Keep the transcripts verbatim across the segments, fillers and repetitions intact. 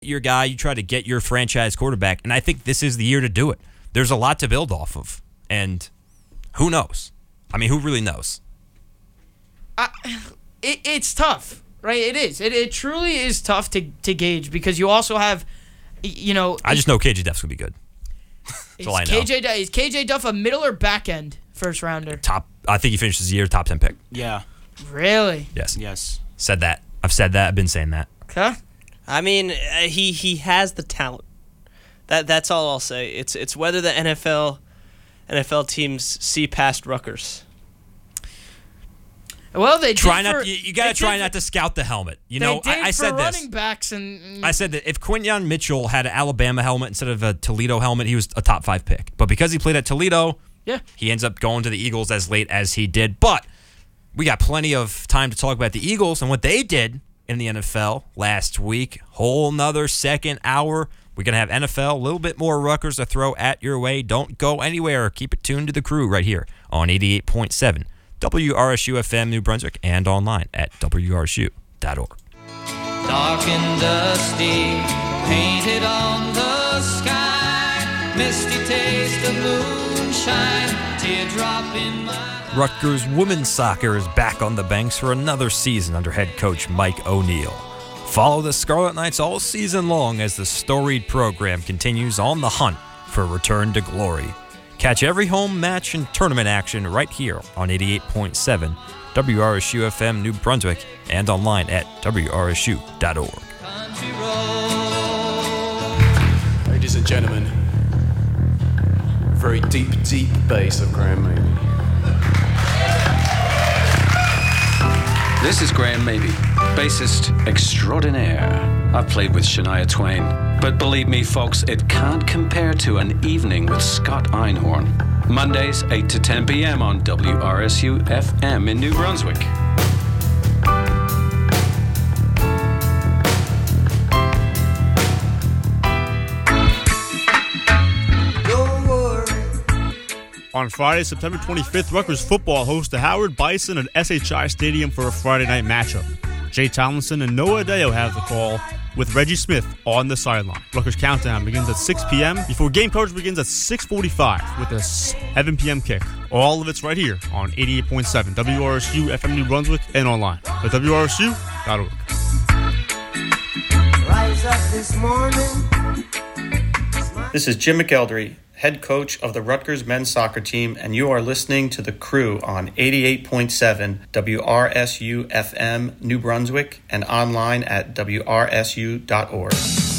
your guy, you try to get your franchise quarterback, and I think this is the year to do it. There's a lot to build off of, and who knows? I mean, who really knows? Uh, it, it's tough, right? It is. It, it truly is tough to, to gauge because you also have, you know. I just know K J Duff's going to be good. That's all I know. K J, is K J Duff a middle or back end first rounder? Top. I think he finishes the year top ten pick. Yeah. Really? Yes. Yes. Said that. I've said that. I've been saying that. Okay. I mean, uh, he he has the talent. That that's all I'll say. It's it's whether the N F L N F L teams see past Rutgers. Well, they try did not. for, You, you got to try not to scout the helmet. You they know, did I, I for said this. running backs and I said that if Quinyon Mitchell had an Alabama helmet instead of a Toledo helmet, he was a top five pick. But because he played at Toledo, yeah, he ends up going to the Eagles as late as he did. But we got plenty of time to talk about the Eagles and what they did in the N F L last week. Whole nother second hour. We're going to have N F L, a little bit more Rutgers to throw at your way. Don't go anywhere. Keep it tuned to the crew right here on eighty-eight point seven W R S U F M New Brunswick and online at W R S U dot org. Dark and dusty, painted on the sky, misty taste of moonshine, teardrop in my... Rutgers women's soccer is back on the banks for another season under head coach Mike O'Neill. Follow the Scarlet Knights all season long as the storied program continues on the hunt for a return to glory. Catch every home match and tournament action right here on eighty-eight point seven W R S U F M New Brunswick and online at W R S U dot org. Ladies and gentlemen, very deep, deep bass of Graham Maybe. This is Graham Maybe, bassist extraordinaire. I've played with Shania Twain, but believe me, folks, it can't compare to an evening with Scott Einhorn. Mondays, eight to ten p.m. on W R S U F M in New Brunswick. On Friday, September twenty-fifth, Rutgers football hosts the Howard Bison at S H I Stadium for a Friday night matchup. Jay Tomlinson and Noah Adeo have the call with Reggie Smith on the sideline. Rutgers countdown begins at six p.m. before game coverage begins at six forty-five with a seven p.m. kick. All of it's right here on eighty-eight point seven W R S U F M New Brunswick and online at W R S U dot org. Rise up this morning. This is Jim McElderry, head coach of the Rutgers men's soccer team, and you are listening to The Crew on eighty-eight point seven W R S U F M New Brunswick and online at W R S U dot org.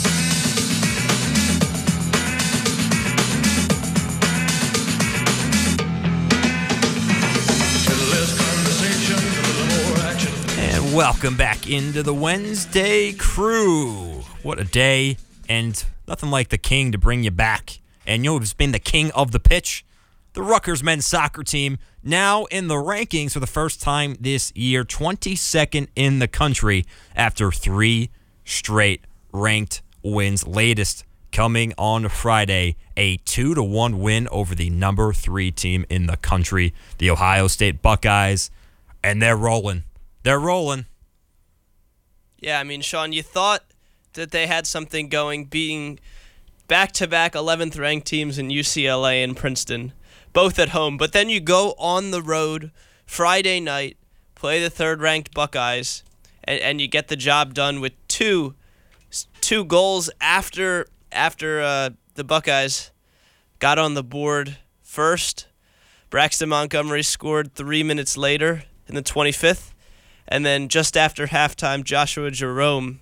And welcome back into the Wednesday Crew. What a day, and nothing like the king to bring you back. And you know who's been the king of the pitch? The Rutgers men's soccer team, now in the rankings for the first time this year, twenty-second in the country after three straight ranked wins. Latest coming on Friday, a two to one win over the number three team in the country, the Ohio State Buckeyes, and they're rolling. They're rolling. Yeah, I mean, Sean, you thought that they had something going, being back-to-back eleventh ranked teams in U C L A and Princeton, both at home. But then you go on the road Friday night, play the third-ranked Buckeyes, and, and you get the job done with two two goals after after uh, the Buckeyes got on the board first. Braxton Montgomery scored three minutes later in the twenty-fifth, and then just after halftime, Joshua Jerome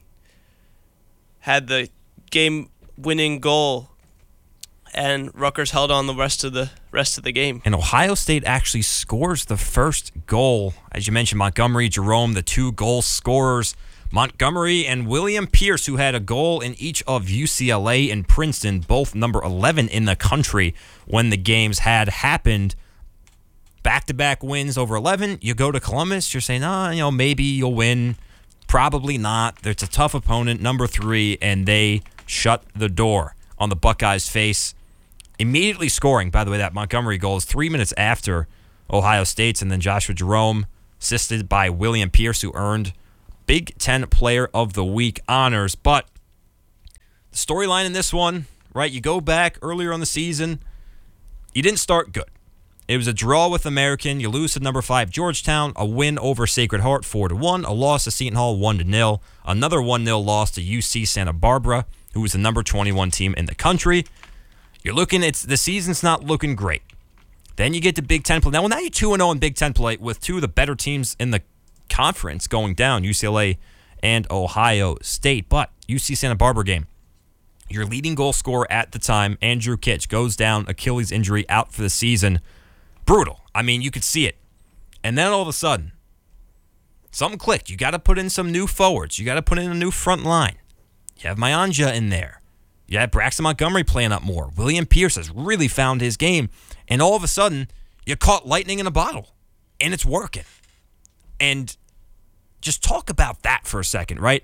had the game-winning goal, and Rutgers held on the rest of the rest of the game. And Ohio State actually scores the first goal. As you mentioned, Montgomery, Jerome, the two goal scorers. Montgomery and William Pierce, who had a goal in each of U C L A and Princeton, both number eleven in the country when the games had happened. Back-to-back wins over eleven. You go to Columbus, you're saying, oh, you know, maybe you'll win. Probably not. It's a tough opponent, number three, and they shut the door on the Buckeyes' face. Immediately scoring, by the way, that Montgomery goal is three minutes after Ohio State's, and then Joshua Jerome, assisted by William Pierce, who earned Big Ten Player of the Week honors. But storyline in this one, right? You go back earlier on the season, you didn't start good. It was a draw with American. You lose to number five Georgetown. A win over Sacred Heart four to one. A loss to Seton Hall one to nil. Another one nil loss to U C Santa Barbara, who was the number twenty-one team in the country. You're looking, it's the season's not looking great. Then you get to Big Ten play. Now, well, now you're two and oh in Big Ten play with two of the better teams in the conference going down, U C L A and Ohio State. But U C Santa Barbara game, your leading goal scorer at the time, Andrew Kitch, goes down, Achilles injury, out for the season. Brutal. I mean, you could see it. And then all of a sudden, something clicked. You got to put in some new forwards. You got to put in a new front line. You have Mayanja in there. You have Braxton Montgomery playing up more. William Pierce has really found his game. And all of a sudden, you caught lightning in a bottle. And it's working. And just talk about that for a second, right?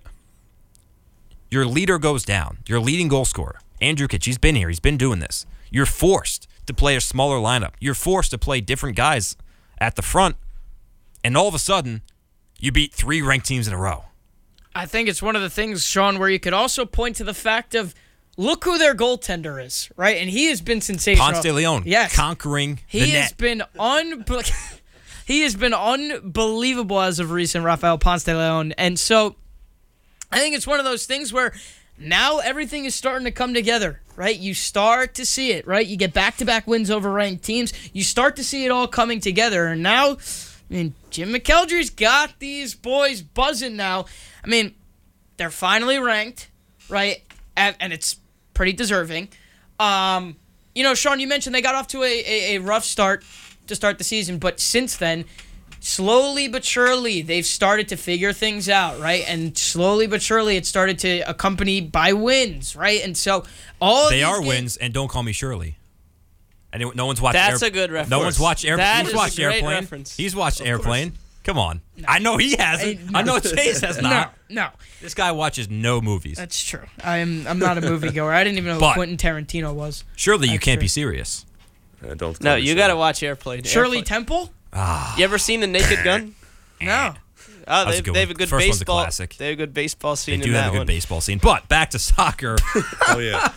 Your leader goes down. Your leading goal scorer, Andrew Kitch, he's been here. He's been doing this. You're forced to play a smaller lineup. You're forced to play different guys at the front. And all of a sudden, you beat three ranked teams in a row. I think it's one of the things, Sean, where you could also point to the fact of look who their goaltender is, right? And he has been sensational. Ponce de Leon, yes. conquering he the net. He has been un- He has been unbelievable as of recent, Rafael Ponce de Leon. And so I think it's one of those things where now everything is starting to come together, right? You start to see it, right? You get back-to-back wins over ranked teams. You start to see it all coming together. And now, I mean, Jim McElderry's got these boys buzzing now. I mean, they're finally ranked, right? And it's pretty deserving. Um, you know, Sean, you mentioned they got off to a, a, a rough start to start the season, but since then, slowly but surely, they've started to figure things out, right? And slowly but surely, it started to accompany by wins, right? And so all they these are games- wins, and don't call me Shirley. And no one's watched. That's Air- a good reference. No one's watched Airplane. That He's is a watched great Airplane. reference. He's watched Of Airplane. course. Come on. I know he hasn't. I- I know Chase has not. No, no. This guy watches no movies. That's true. I'm I'm not a moviegoer. I didn't even know But- who Quentin Tarantino was. Surely you That's can't true. be serious. Uh, don't No, call me you Shirley. got to watch Airplane. Shirley Airplane. Temple? Ah, You ever seen The Naked Gun? No. Oh, was they, a good they have one. a good First one's a baseball. classic. They have a good baseball they scene do in that have a good one. baseball scene. But back to soccer. Oh yeah.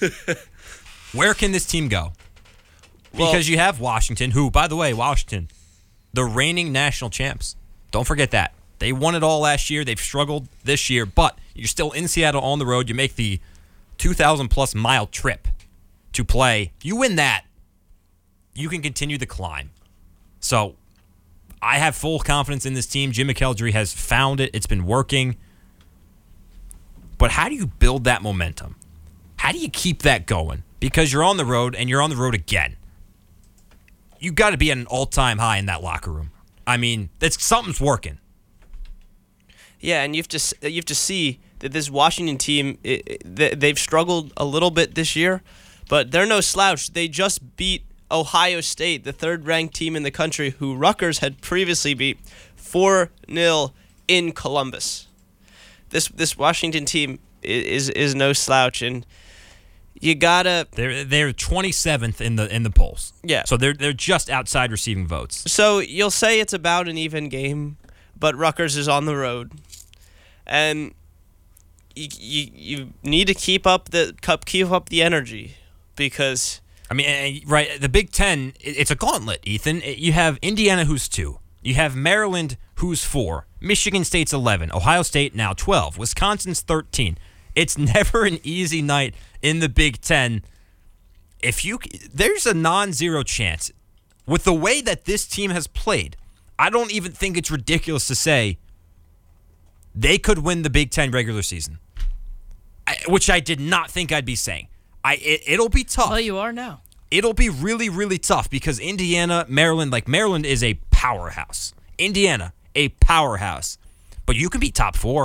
Where can this team go? Well- Because you have Washington, who, by the way, Washington, the reigning national champs. Don't forget that. They won it all last year. They've struggled this year, but you're still in Seattle on the road. You make the two thousand plus mile trip to play. You win that, you can continue the climb. So I have full confidence in this team. Jim McElderry has found it. It's been working. But how do you build that momentum? How do you keep that going? Because you're on the road, and you're on the road again. You got to be at an all-time high in that locker room. I mean, that's something's working. Yeah, and you have to s- you have to see that this Washington team it, it, they- they've struggled a little bit this year, but they're no slouch. They just beat Ohio State, the third-ranked team in the country, who Rutgers had previously beat four nil in Columbus. This this Washington team i- is is no slouch, and you gotta. They're they're twenty-seventh in the in the polls. Yeah. So they're they're just outside receiving votes. So you'll say it's about an even game, but Rutgers is on the road, and you you, you need to keep up the cup keep up the energy, because I mean, eh, right? The Big Ten, it- it's a gauntlet, Ethan. Eh, You have Indiana, who's two. You have Maryland, who's four. Michigan State's eleven. Ohio State now twelve. Wisconsin's thirteen. It's never an easy night in the Big Ten. If you, there's a non-zero chance with the way that this team has played. I don't even think it's ridiculous to say they could win the Big Ten regular season, I, which I did not think I'd be saying. I it, it'll be tough. Well, you are now. It'll be really, really tough because Indiana, Maryland, like Maryland is a powerhouse. Indiana, a powerhouse. But you can be top four.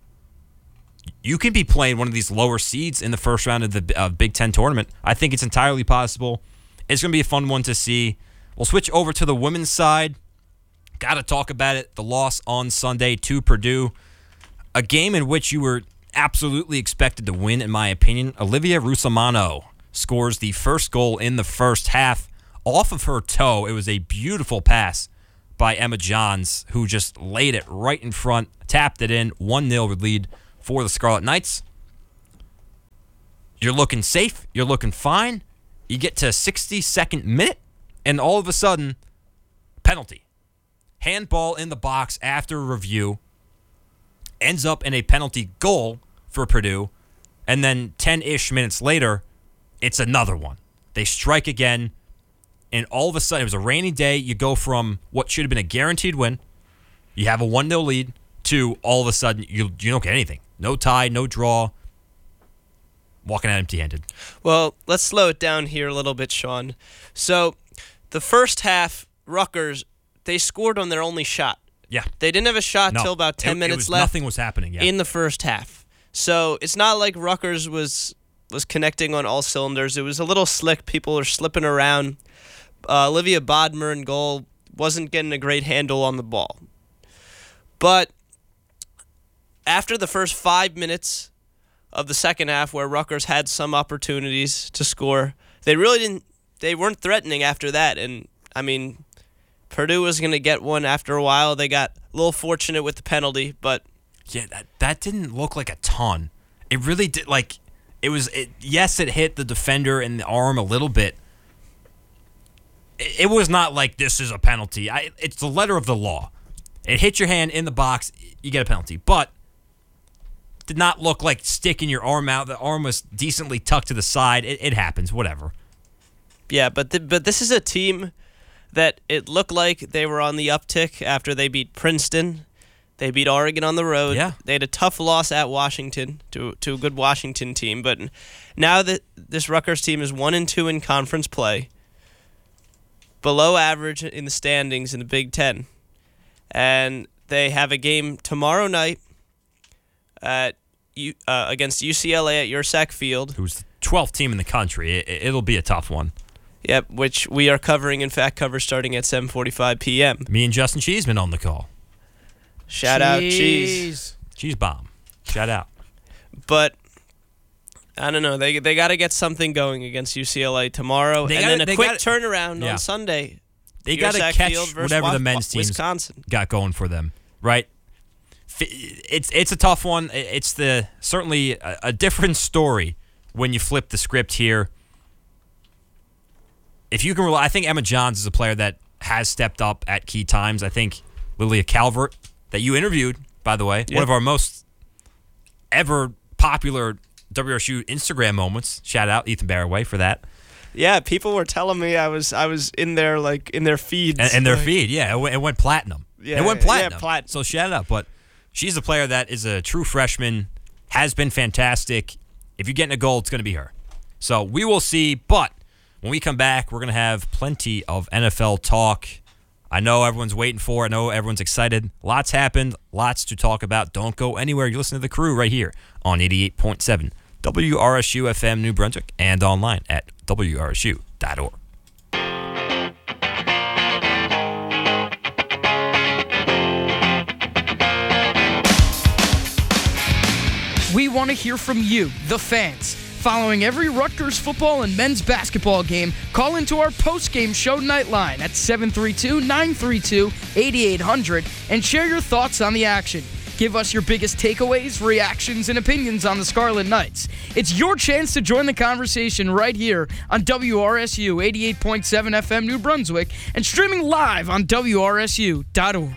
You can be playing one of these lower seeds in the first round of the uh, Big Ten tournament. I think it's entirely possible. It's going to be a fun one to see. We'll switch over to the women's side. Got to talk about it. The loss on Sunday to Purdue. A game in which you were absolutely expected to win, in my opinion. Olivia Rusomano scores the first goal in the first half off of her toe. It was a beautiful pass by Emma Johns, who just laid it right in front, tapped it in, one nil lead for the Scarlet Knights. You're looking safe. You're looking fine. You get to sixty-second minute, and all of a sudden, penalty. Handball in the box after review. Ends up in a penalty goal for Purdue. And then ten-ish minutes later, it's another one. They strike again. And all of a sudden, it was a rainy day. You go from what should have been a guaranteed win. You have a one nil lead to all of a sudden, you, you don't get anything. No tie, no draw. Walking out empty-handed. Well, let's slow it down here a little bit, Sean. So, the first half, Rutgers, they scored on their only shot. Yeah. They didn't have a shot No. till about ten It- it minutes was- left. Nothing was happening. Yeah. In the first half. So, it's not like Rutgers was was connecting on all cylinders. It was a little slick. People were slipping around. Uh, Olivia Bodmer in goal wasn't getting a great handle on the ball. But after the first five minutes of the second half, where Rutgers had some opportunities to score, they really didn't. They weren't threatening after that. And I mean, Purdue was going to get one after a while. They got a little fortunate with the penalty, but yeah, that that didn't look like a ton. It really did. Like it was. It, yes, it hit the defender in the arm a little bit. It, it was not like this is a penalty. I, it's the letter of the law. It hit your hand in the box, you get a penalty. But did not look like sticking your arm out. The arm was decently tucked to the side. It, it happens, whatever. Yeah, but the, but this is a team that it looked like they were on the uptick after they beat Princeton. They beat Oregon on the road. Yeah. They had a tough loss at Washington to to a good Washington team. But now that this Rutgers team is one and two in conference play, below average in the standings in the Big Ten, and they have a game tomorrow night at U, uh, against U C L A at Ursac Field. Who's the twelfth team in the country? It, it'll be a tough one. Yep, which we are covering in Fact Cover starting at seven forty-five p.m. Me and Justin Cheeseman on the call. Shout out Cheese. Cheese bomb. Shout out. But I don't know. They they got to get something going against U C L A tomorrow, They and gotta- then a they quick gotta- turnaround Yeah. on Sunday. They got to Ursac catch Field versus whatever Wa- the men's teams Wisconsin. got going for them, right? F- It's it's a tough one. It's the certainly a, a different story when you flip the script here. If you can rely, I think Emma Johns is a player that has stepped up at key times. I think Lilia Calvert, that you interviewed, by the way, Yeah. one of our most ever popular W R S U Instagram moments. Shout out Ethan Barraway for that. Yeah, people were telling me I was I was in their like in their feeds And, and their like, feed, yeah, it went, it went platinum. Yeah, it went yeah, platinum. platinum. So shout out. But she's a player that is a true freshman, has been fantastic. If you're getting a goal, it's going to be her. So we will see. But when we come back, we're going to have plenty of N F L talk. I know everyone's waiting for it. I know everyone's excited. Lots happened. Lots to talk about. Don't go anywhere. You listen to The Crew right here on eighty-eight point seven W R S U F M New Brunswick and online at W R S U dot org. We want to hear from you, the fans. Following every Rutgers football and men's basketball game, call into our post-game show nightline at seven three two, nine three two, eight eight hundred and share your thoughts on the action. Give us your biggest takeaways, reactions, and opinions on the Scarlet Knights. It's your chance to join the conversation right here on W R S U eighty-eight point seven F M New Brunswick and streaming live on W R S U dot org.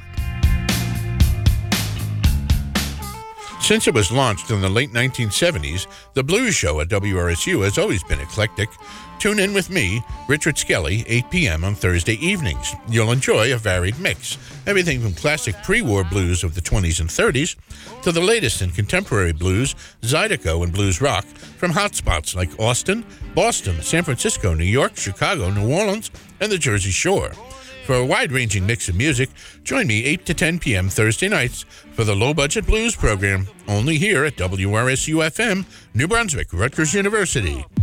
Since it was launched in the late nineteen seventies, the Blues Show at W R S U has always been eclectic. Tune in with me, Richard Skelly, eight p.m. on Thursday evenings. You'll enjoy a varied mix. Everything from classic pre-war blues of the twenties and thirties to the latest in contemporary blues, Zydeco, and blues rock from hotspots like Austin, Boston, San Francisco, New York, Chicago, New Orleans, and the Jersey Shore. For a wide-ranging mix of music, join me eight to ten p.m. Thursday nights for the Low Budget Blues program, only here at W R S U F M, New Brunswick, Rutgers University.